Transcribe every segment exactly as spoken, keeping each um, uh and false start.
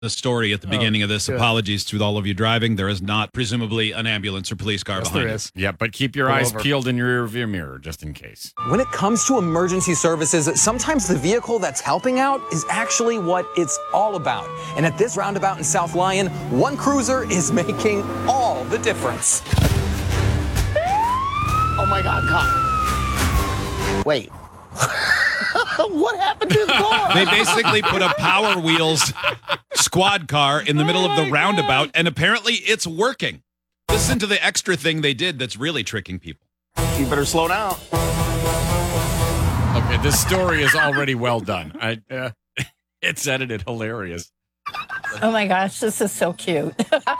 the story at the beginning oh, of this. Good. Apologies to all of you driving. There is not, presumably, an ambulance or police car yes, behind there you. is. Yeah, but keep your Pull eyes over. peeled in your rearview mirror, just in case. When it comes to emergency services, sometimes the vehicle that's helping out is actually what it's all about. And at this roundabout in South Lyon, one cruiser is making all the difference. Oh, my God, cop. Wait. What happened to the car? They basically put a Power Wheels squad car in the middle of the roundabout, and apparently it's working. Listen to the extra thing they did that's really tricking people. You better slow down. Okay, this story is already well done. I, uh, it's edited hilarious. Oh my gosh, this is so cute.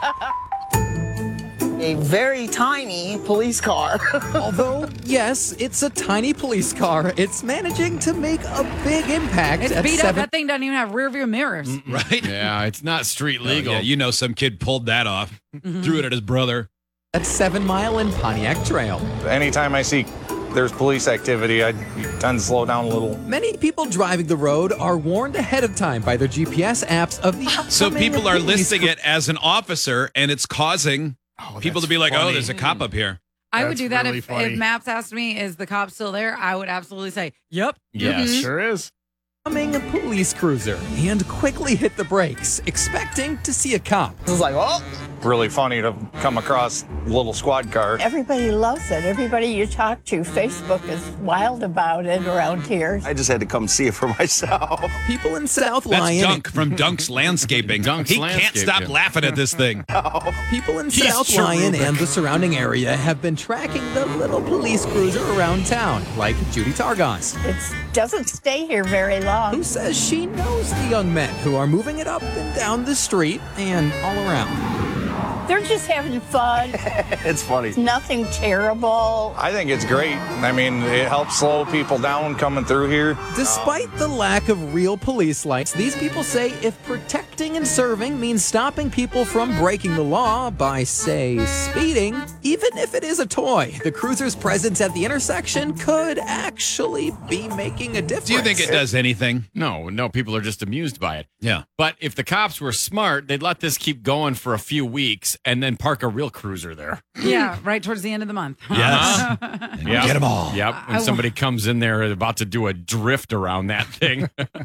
A very tiny police car. Although, yes, it's a tiny police car, it's managing to make a big impact. It's at beat up. seven- That thing doesn't even have rear view mirrors. Right? Yeah, it's not street legal. Oh, yeah, you know some kid pulled that off, Mm-hmm. threw it at his brother. At Seven Mile and Pontiac Trail. Anytime I see there's police activity, I tend to slow down a little. Many people driving the road are warned ahead of time by their G P S apps of the So upcoming people are police listing it as an officer, and it's causing Oh, people to that's be like, funny. oh, there's a cop up here. I would That's do that really if, funny. if Maps asked me, is the cop still there? I would absolutely say, yep. Yes. Mhm. Sure is. Coming police cruiser and quickly hit the brakes, expecting to see a cop. This is like, oh. Really funny to come across a little squad car. Everybody loves it. Everybody you talk to, Facebook is wild about it around here. I just had to come see it for myself. People in South That's Lyon. Dunk from Dunk's Landscaping. Dunk's he can't Landscaping. stop laughing at this thing. People in He's South cherubic. Lyon and the surrounding area have been tracking the little police cruiser around town, like Judy Targos, It doesn't stay here very who long. says she knows the young men who are moving it up and down the street and all around. They're just having fun. It's funny. Nothing terrible. I think it's great. I mean, it helps slow people down coming through here. Despite the lack of real police lights, these people say if protecting and serving means stopping people from breaking the law by, say, speeding, even if it is a toy, the cruiser's presence at the intersection could actually be making a difference. Do you think it does anything? No, no, people are just amused by it. Yeah. But if the cops were smart, they'd let this keep going for a few weeks and then park a real cruiser there. Yeah, right towards the end of the month. Yes. Yep. Get them all. Yep. I- When somebody comes in there about to do a drift around that thing.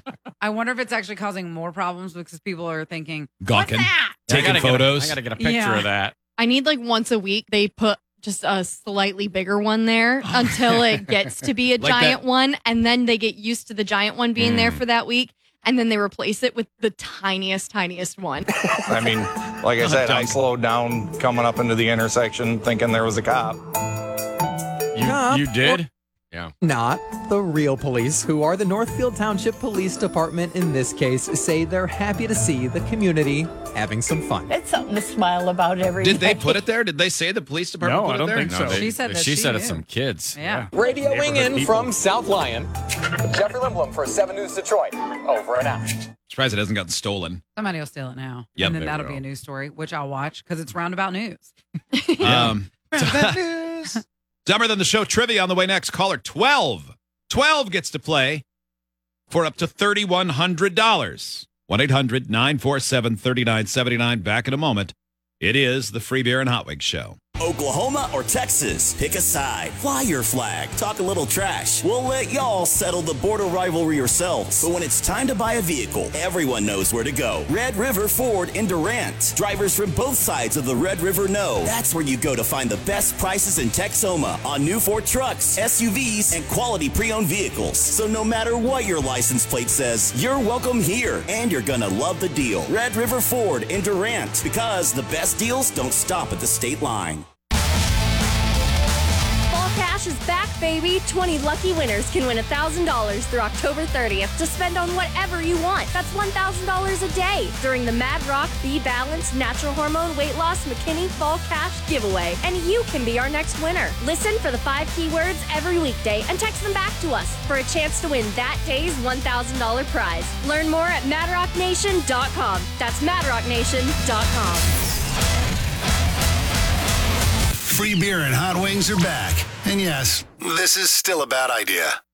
I wonder if it's actually causing more problems because people are thinking, Gawking. what's that? I Taking gotta get a- photos. I got to get a picture Yeah. of that. I need like once a week they put just a slightly bigger one there until it gets to be a Like giant that- one, and then they get used to the giant one being there Mm. for that week, and then they replace it with the tiniest, tiniest one. I mean, like I said, I slowed down coming up into the intersection thinking there was a cop. You, Cop you did? Yeah. Not the real police, who are the Northfield Township Police Department in this case, say they're happy to see the community having some fun. It's something to smile about every day. Did they put it there? Did they say the police department No, put I it don't there? think so. they- She said that she she said it's knew. some kids. Yeah. Radioing in people. from South Lyon, Jeffrey Lindblom for seven News Detroit. Over and out. Surprised it hasn't gotten stolen. Somebody will steal it now. Yep, and then they that'll will. be a news story, which I'll watch because it's roundabout news. Um, Dumber Than the Show trivia on the way next. Caller twelve. twelve gets to play for up to three thousand one hundred dollars. one eight hundred nine four seven three nine seven nine. Back in a moment. It is the Free Beer and Hot Wings Show. Oklahoma or Texas? Pick a side. Fly your flag. Talk a little trash. We'll let y'all settle the border rivalry yourselves. But when it's time to buy a vehicle, everyone knows where to go. Red River Ford in Durant. Drivers from both sides of the Red River know. That's where you go to find the best prices in Texoma on new Ford trucks, S U Vs, and quality pre-owned vehicles. So no matter what your license plate says, you're welcome here. And you're gonna love the deal. Red River Ford in Durant. Because the best deals don't stop at the state line. Fall Cash is back, baby. twenty lucky winners can win one thousand dollars through October thirtieth to spend on whatever you want. That's one thousand dollars a day during the Mad Rock, Be Balanced, Natural Hormone, Weight Loss, McKinney Fall Cash giveaway. And you can be our next winner. Listen for the five keywords every weekday and text them back to us for a chance to win that day's one thousand dollars prize. Learn more at mad rock nation dot com. That's mad rock nation dot com. Free beer and hot wings are back. And yes, this is still a bad idea.